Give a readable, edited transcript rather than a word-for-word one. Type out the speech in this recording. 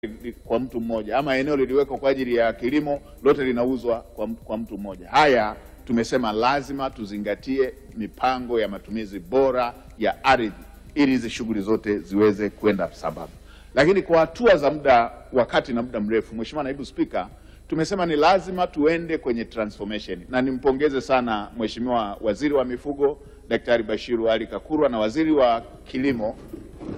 kwa mtu mmoja, ama eneo liliwekwa kwa ajili ya kilimo lote linauzwa kwa mtu mmoja. Haya tumesema lazima tuzingatie mipango ya matumizi bora ya ardhi ili hizi shughuli zote ziweze kwenda sababu. Lakini kwa hatua za muda wakati na muda mrefu, Mheshimiwa Naibu Spika, tumesema ni lazima tuende kwenye transformation, na nimpongeze sana Mheshimiwa Waziri wa Mifugo Daktari Bashiru Ali Kakurwa na Waziri wa Kilimo